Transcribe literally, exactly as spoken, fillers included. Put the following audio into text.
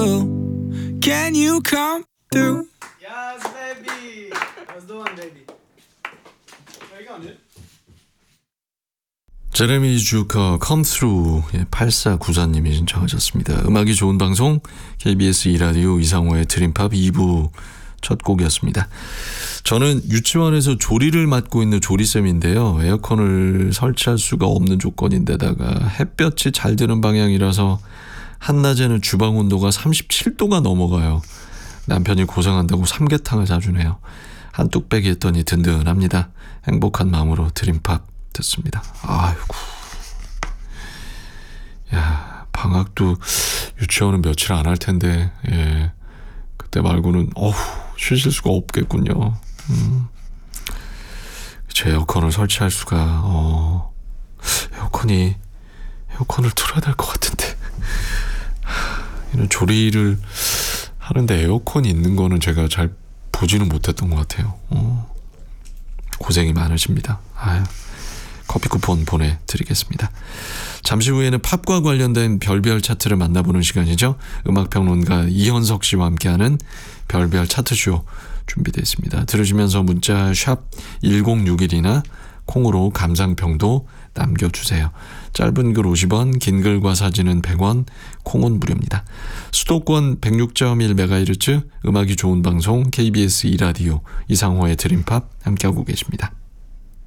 through? Can you come through? Yes, baby. That's the one, baby. Where you going, dude? 제레미 주커 Come Through 팔사구사님이 신청하셨습니다. 음악이 좋은 방송 케이비에스 이 라디오 이상호의 드림팝 이 부 첫 곡이었습니다. 저는 유치원에서 조리를 맡고 있는 조리쌤인데요. 에어컨을 설치할 수가 없는 조건인데다가 햇볕이 잘 드는 방향이라서 한낮에는 주방 온도가 삼십칠 도가 넘어가요. 남편이 고생한다고 삼계탕을 사주네요. 한 뚝배기 했더니 든든합니다. 행복한 마음으로 드림팝 듣습니다. 아이고, 야, 방학도 유치원은 며칠 안 할 텐데, 예, 그때 말고는 어후 쉬실 수가 없겠군요. 음. 제 에어컨을 설치할 수가 어, 에어컨이 에어컨을 틀어야 될 것 같은데 이런 조리를 하는데 에어컨이 있는 거는 제가 잘 보지는 못했던 것 같아요. 어. 고생이 많으십니다. 아유. 커피 쿠폰 보내드리겠습니다. 잠시 후에는 팝과 관련된 별별 차트를 만나보는 시간이죠. 음악평론가 이현석 씨와 함께하는 별별 차트쇼 준비되어 있습니다. 들으시면서 문자 샵 일공육일이나 콩으로 감상평도 남겨주세요. 짧은 글 오십 원, 긴 글과 사진은 백 원, 콩은 무료입니다. 수도권 백육 점 일 메가헤르츠 음악이 좋은 방송 케이비에스 이 라디오 이상호의 드림팝 함께하고 계십니다.